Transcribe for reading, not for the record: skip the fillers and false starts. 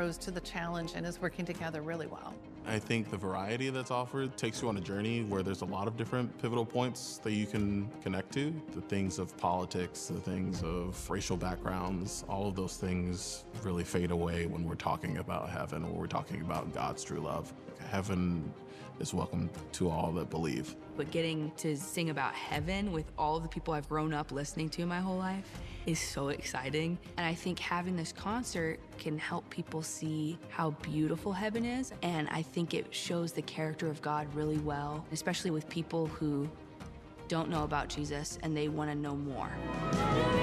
rose to the challenge and is working together really well. I think the variety that's offered takes you on a journey where there's a lot of different pivotal points that you can connect to. The things of politics, the things of racial backgrounds, all of those things really fade away when we're talking about heaven, when we're talking about God's true love. Heaven is welcome to all that believe. But getting to sing about heaven with all of the people I've grown up listening to my whole life is so exciting. And I think having this concert can help people see how beautiful heaven is. And I think it shows the character of God really well, especially with people who don't know about Jesus and they want to know more.